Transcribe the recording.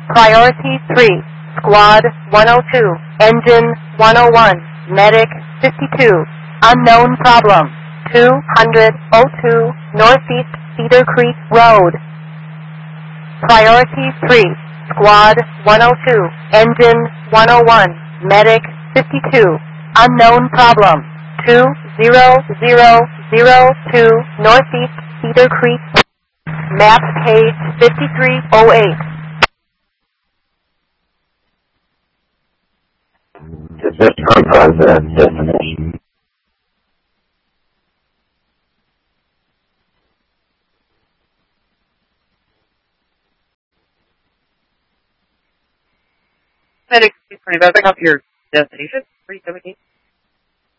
Priority 3, Squad 102, Engine 101, Medic 52, Unknown Problem, 202 Northeast Cedar Creek Road. Priority 3, Squad 102, Engine 101, Medic 52, Unknown Problem, 20002 Northeast Cedar Creek, Map page 5308. Just confirm that destination. Medic 325, back up to your destination, 317.